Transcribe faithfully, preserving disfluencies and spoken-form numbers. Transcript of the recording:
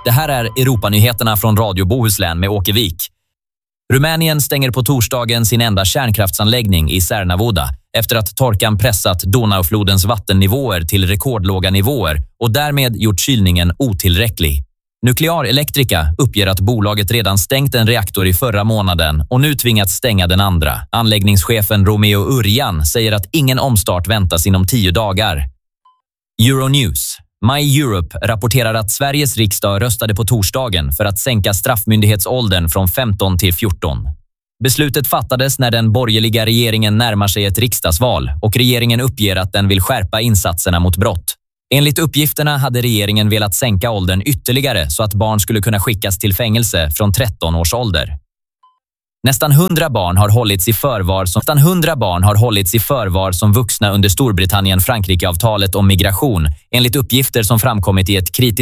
Det här är Europanyheterna från Radio Bohuslän med Åke Wik. Rumänien stänger på torsdagen sin enda kärnkraftsanläggning i Cernavoda efter att torkan pressat Donauflodens vattennivåer till rekordlåga nivåer och därmed gjort kylningen otillräcklig. Nuklear Elektrika uppger att bolaget redan stängt en reaktor i förra månaden och nu tvingats stänga den andra. Anläggningschefen Romeo Urjan säger att ingen omstart väntas inom tio dagar. Euronews. My Europe rapporterar att Sveriges riksdag röstade på torsdagen för att sänka straffmyndighetsåldern från femton till fjorton. Beslutet fattades när den borgerliga regeringen närmar sig ett riksdagsval och regeringen uppger att den vill skärpa insatserna mot brott. Enligt uppgifterna hade regeringen velat sänka åldern ytterligare så att barn skulle kunna skickas till fängelse från tretton års ålder. Nästan hundra barn har hållits i förvar som nästan hundra barn har hållits i förvar som vuxna under Storbritannien-Frankrike-avtalet om migration, enligt uppgifter som framkommit i ett kritiskt